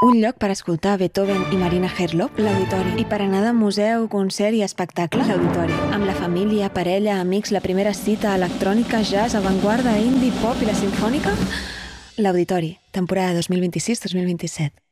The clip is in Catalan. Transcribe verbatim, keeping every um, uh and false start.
Un lloc per escoltar Beethoven i Marina Herlop, l'Auditori. I per anar de museu, concert i espectacle, l'Auditori. Amb la família, parella, amics, la primera cita, electrònica, jazz, avantguarda, indie, pop i la simfònica, l'Auditori. Temporada dos mil vint-i-sis dos mil vint-i-set.